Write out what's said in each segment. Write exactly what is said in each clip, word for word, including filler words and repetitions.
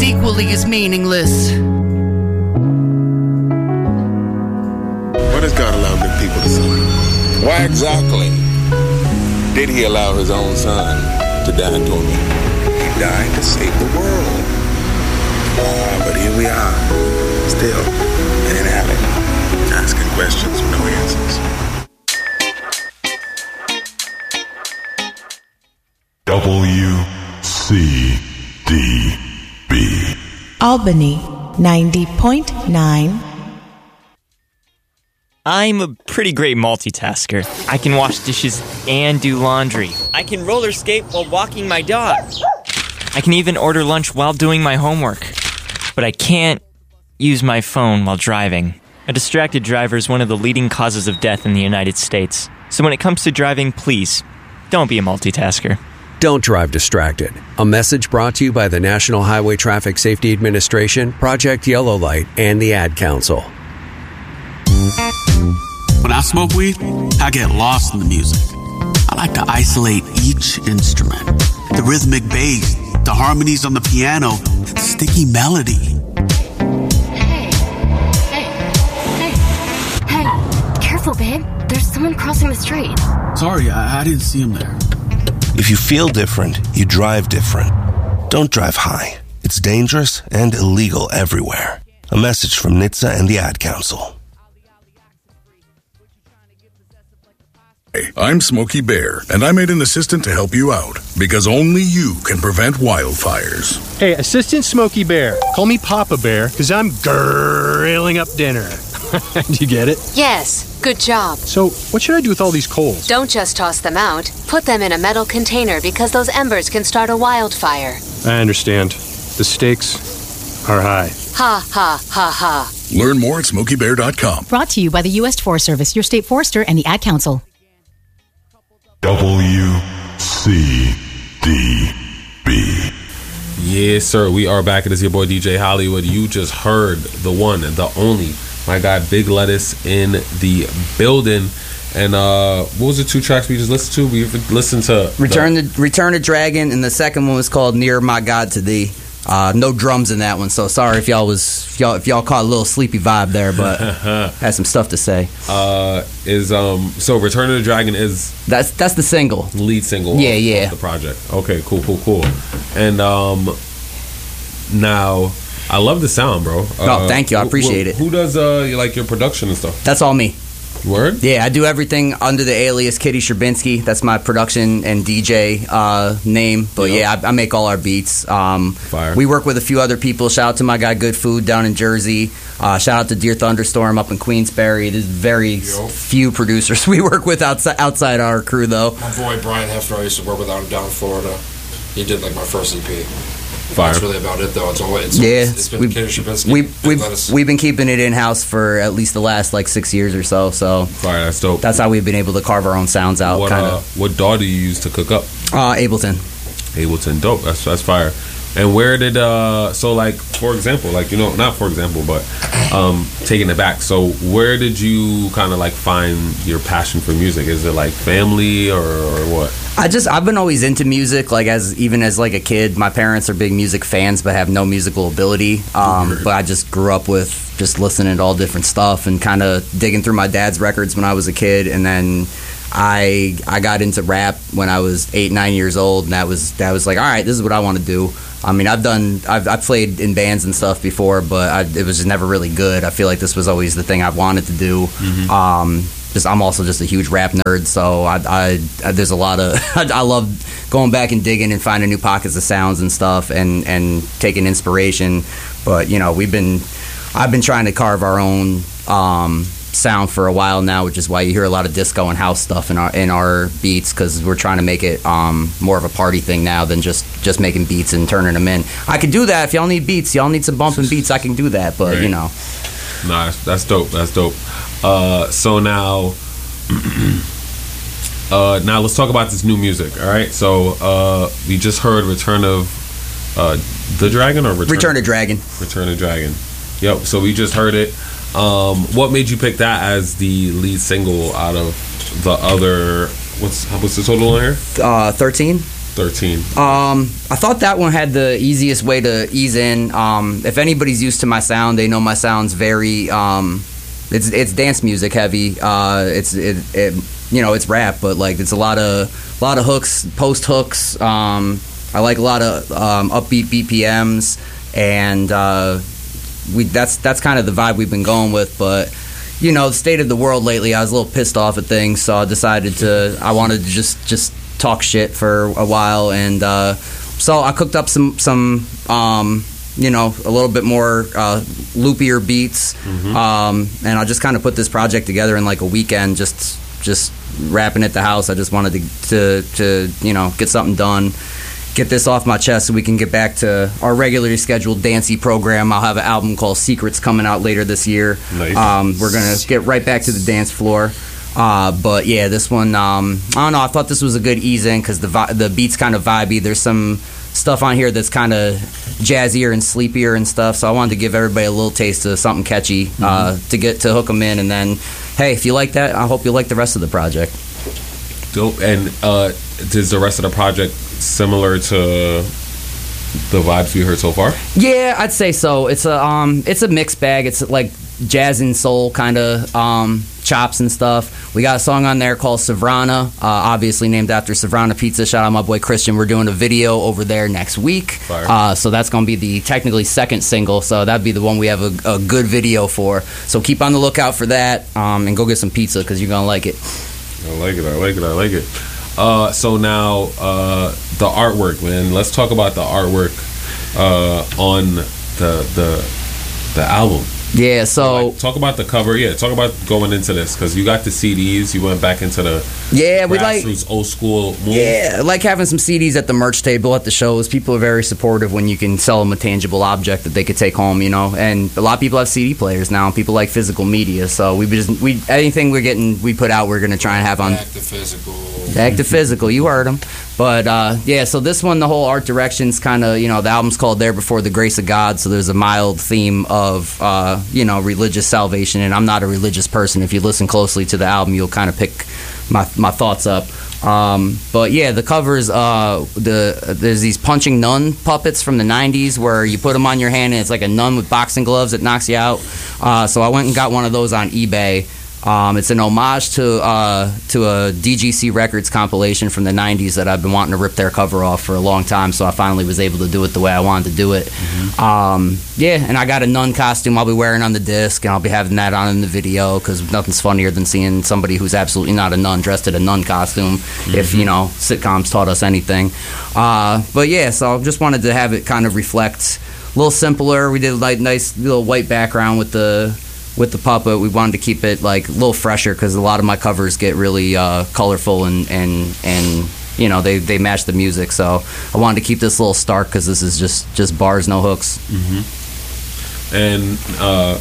equally as meaningless. Why does God allow good people to suffer? Why exactly did he allow his own son to die in torment? He died to save the world. Uh, but here we are, still in an alley, asking questions with no answers. W C D B Albany ninety point nine. I'm a pretty great multitasker. I can wash dishes and do laundry. I can roller skate while walking my dog. I can even order lunch while doing my homework. But I can't use my phone while driving. A distracted driver is one of the leading causes of death in the United States. So when it comes to driving, please, don't be a multitasker. Don't drive distracted. A message brought to you by the National Highway Traffic Safety Administration, Project Yellow Light, and the Ad Council. When I smoke weed, I get lost in the music. I like to isolate each instrument. The rhythmic bass, the harmonies on the piano, the sticky melody. Hey, hey, hey, hey, careful, babe. There's someone crossing the street. Sorry, I, I didn't see him there. If you feel different, you drive different. Don't drive high. It's dangerous and illegal everywhere. A message from N H T S A and the Ad Council. Hey, I'm Smokey Bear, and I made an assistant to help you out, because only you can prevent wildfires. Hey, Assistant Smokey Bear, call me Papa Bear, because I'm grilling up dinner. Do you get it? Yes, good job. So, what should I do with all these coals? Don't just toss them out. Put them in a metal container because those embers can start a wildfire. I understand. The stakes are high. Ha, ha, ha, ha. Learn more at smokey bear dot com. Brought to you by the U S Forest Service, your state forester, and the Ad Council. W C D B. Yes, sir. We are back. It is your boy D J Hollywood. You just heard the one, the only, my guy Big Lettuce in the building. And uh, what was the two tracks we just listened to? We listened to Return the, to Return to Dragon, and the second one was called Near My God to Thee. Uh, no drums in that one, so sorry if y'all was if y'all, if y'all caught a little sleepy vibe there, but had some stuff to say. Uh, is um so Return of the Dragon is that's that's the single, lead single. Yeah, of, yeah. Of the project. Okay, cool, cool, cool. And um, now I love the sound, bro. Uh, oh, thank you, I appreciate who, it. Who does uh like your production and stuff? That's all me. Word? Yeah, I do everything under the alias Kitty Sherbinsky. That's my production and D J uh, name. But yep. yeah, I, I make all our beats. Um, Fire. We work with a few other people. Shout out to my guy Good Food down in Jersey. Uh, shout out to Dear Thunderstorm up in Queensbury. There's very yep. few producers we work with outside outside our crew, though. My boy Brian Hefner, I used to work with out down in Florida. He did like my first E P. Fire. That's really about it, though. It's all it's, yeah, it's, it's been Kitty Sherbinsky. We, we've, we've been keeping it in house for at least the last like six years or so. So Fire, that's dope. That's how we've been able to carve our own sounds out. What kinda. Uh, what DAW do you use to cook up? Uh, Ableton. Ableton, dope. That's that's fire. And where did uh so like for example, like you know not for example, but um taking it back. So where did you kind of like find your passion for music? Is it like family or, or what? I just I've been always into music. Like as even as like a kid, my parents are big music fans, but have no musical ability. Um, but I just grew up with just listening to all different stuff and kind of digging through my dad's records when I was a kid, and then. I I got into rap when I was eight nine years old, and that was that was like all right, this is what I want to do. I mean, I've done I've I've played in bands and stuff before, but I, it was just never really good. I feel like this was always the thing I wanted to do. Mm-hmm. Um, just I'm also just a huge rap nerd, so I, I, I there's a lot of I, I love going back and digging and finding new pockets of sounds and stuff, and and taking inspiration. But you know, we've been I've been trying to carve our own. Um, sound for a while now, which is why you hear a lot of disco and house stuff in our in our beats, because we're trying to make it um, more of a party thing now than just just making beats and turning them in. I could do that if y'all need beats. Y'all need some bumping beats. I can do that, but right. you know. Nah, that's dope. That's dope. Uh, so now, uh, now let's talk about this new music. All right. So uh, we just heard "Return of uh, the Dragon" or Return, Return to Dragon. Return to Dragon. Yep. So we just heard it. Um, what made you pick that as the lead single out of the other? What's what's the total on here? Uh, thirteen. thirteen? Um, I thought that one had the easiest way to ease in. Um, if anybody's used to my sound, they know my sound's very. Um, it's it's dance music heavy. Uh, it's it, it you know it's rap, but like it's a lot of a lot of hooks, post hooks. Um, I like a lot of um, upbeat B P Ms, and uh, we that's that's kind of the vibe we've been going with, but. You know, the state of the world lately, I was a little pissed off at things, so I decided to, I wanted to just, just talk shit for a while, and uh, so I cooked up some, some um, you know, a little bit more uh, loopier beats, mm-hmm. um, and I just kind of put this project together in like a weekend, just just rapping at the house. I just wanted to, to, to you know, get something done. Get this off my chest so we can get back to our regularly scheduled dancey program. I'll have an album called Secrets coming out later this year. Nice. Um, we're going to get right back to the dance floor. Uh, but yeah, this one, um, I don't know, I thought this was a good ease in because the, vi- the beat's kind of vibey. There's some stuff on here that's kind of jazzier and sleepier and stuff, so I wanted to give everybody a little taste of something catchy uh, mm-hmm. to get to hook them in. And then, hey, if you like that, I hope you like the rest of the project. Dope. And uh, is the rest of the project similar to the vibes we heard so far? Yeah, I'd say so. It's a um, it's a mixed bag. It's like jazz and soul kind of um, chops and stuff. We got a song on there called Savrana, uh, obviously named after Savrana Pizza. Shout out my boy Christian. We're doing a video over there next week, uh, so that's gonna be the technically second single. So that'd be the one we have a, a good video for. So keep on the lookout for that, um, and go get some pizza because you're gonna like it. I like it. I like it. I like it. Uh, so now uh, the artwork, man. Let's talk about the artwork uh, on the the the album. Yeah. So like, talk about the cover. Yeah. Talk about going into this because you got the C Ds. You went back into the yeah. We like old school. Move. Yeah, like having some C Ds at the merch table at the shows. People are very supportive when you can sell them a tangible object that they could take home. You know, and a lot of people have C D players now. People like physical media. So we just we anything we're getting we put out we're gonna try and have on. Back to physical. Back to physical. You heard them. But uh, yeah, so this one, the whole art direction's kind of, you know, the album's called There Before the Grace of God, so there's a mild theme of, uh, you know, religious salvation, and I'm not a religious person. If you listen closely to the album, you'll kind of pick my my thoughts up. Um, but yeah, the covers, uh, the there's these punching nun puppets from the nineties where you put them on your hand and it's like a nun with boxing gloves that knocks you out. Uh, so I went and got one of those on eBay. Um, it's an homage to uh, to a D G C Records compilation from the nineties that I've been wanting to rip their cover off for a long time, so I finally was able to do it the way I wanted to do it. Mm-hmm. Um, yeah, and I got a nun costume I'll be wearing on the disc, and I'll be having that on in the video, because nothing's funnier than seeing somebody who's absolutely not a nun dressed in a nun costume, mm-hmm. if, you know, sitcoms taught us anything. Uh, but yeah, so I just wanted to have it kind of reflect a little simpler. We did a like, nice little white background with the... with the puppet. We wanted to keep it like a little fresher because a lot of my covers get really uh, colorful and, and and you know they, they match the music. So I wanted to keep this a little stark because this is just, just bars, no hooks. Mm-hmm. And uh,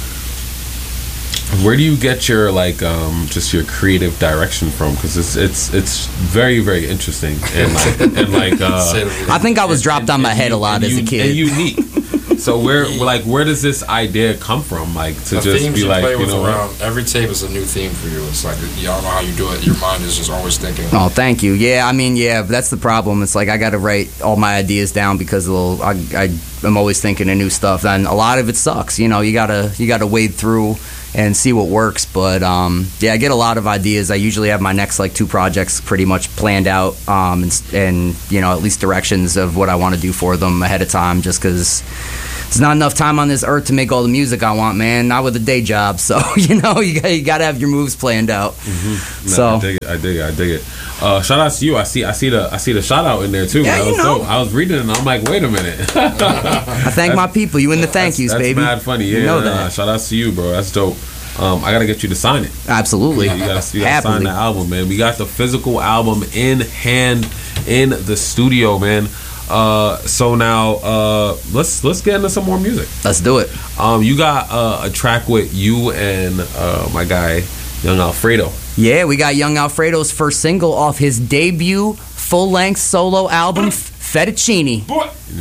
where do you get your like um, just your creative direction from? Because it's it's it's very very interesting and like and like uh, I think I was dropped and, on my head a lot as you, a kid. And unique. So where, like, where does this idea come from? Like to the just themes be you like, play you with know, around, what? Every tape is a new theme for you. It's like you don't know how you do it. Your mind is just always thinking. Oh, thank you. Yeah, I mean, yeah, that's the problem. It's like I got to write all my ideas down because well, I, I I'm always thinking of new stuff, and a lot of it sucks. You know, you gotta you gotta wade through and see what works. But um, yeah, I get a lot of ideas. I usually have my next like two projects pretty much planned out, um, and, and you know at least directions of what I want to do for them ahead of time, just because. There's not enough time on this earth to make all the music I want, man. Not with a day job, so you know you got you got to have your moves planned out. Mm-hmm. No, So I dig it. I dig it. I dig it. Uh, shout out to you. I see. I see the. I see the shout out in there too. Yeah, man. you was know. dope. I was reading it and I'm like, wait a minute. I thank my people. You in the thank that's, yous, that's baby. That's mad funny. Yeah, you know nah, that. shout out to you, bro. That's dope. Um, I gotta get you to sign it. Absolutely. You gotta, you gotta sign the album, man. We got the physical album in hand in the studio, man. Uh, so now uh, let's let's get into some more music. Let's do it. Um, you got uh, a track with you and uh, my guy Young Alfredo. Yeah, we got Young Alfredo's first single off his debut full-length solo album, Fettuccine.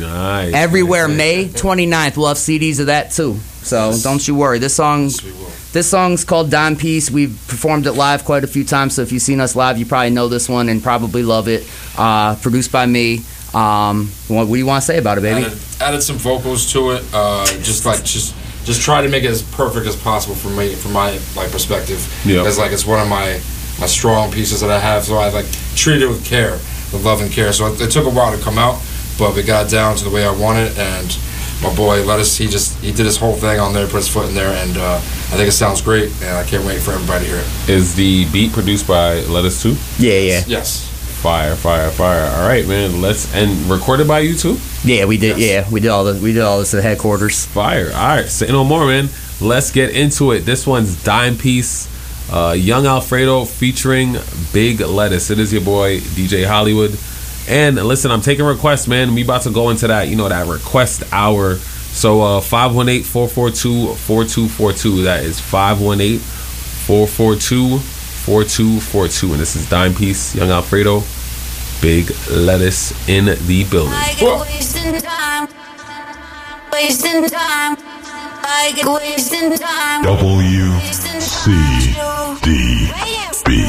Nice. Everywhere, May twenty-ninth. We'll have C Ds of that too. So don't you worry. This song, this song's called Dime Piece. We've performed it live quite a few times, so if you've seen us live, you probably know this one and probably love it. Uh, produced by me. Um, what, what do you want to say about it, baby? Added, added some vocals to it. Uh, just like just just try to make it as perfect as possible for me, from my like perspective. Yeah. Because like it's one of my my strong pieces that I have, so I like treat it with care, with love and care. So it, it took a while to come out, but we got down to the way I wanted, and my boy Lettuce, he just he did his whole thing on there, put his foot in there, and uh, I think it sounds great, and I can't wait for everybody to hear it. Is the beat produced by Lettuce too? Yeah, yeah. Yes. Fire, fire, fire. All right, man. Let's and recorded by you too? Yeah, we did. Yes. Yeah, we did all the we did all this at headquarters. Fire. All right, say no more, man. Let's get into it. This one's Dime Piece, uh, Young Alfredo featuring Big Lettuce. It is your boy D J Hollywood. And listen, I'm taking requests, man. We about to go into that, you know, that request hour. So uh, five one eight, four four two, four two four two. That is five one eight, four four two, four two four two. And this is Dime Piece, Young Alfredo, Big Lettuce in the building. I get wasting time, wasting time. I get wasting time. W C D B.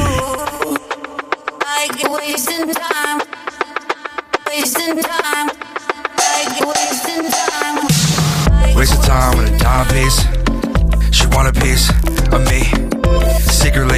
I get wasting time, wasting time. I get wasting time. Wasting time with a dime piece. She want a piece of me. Secretly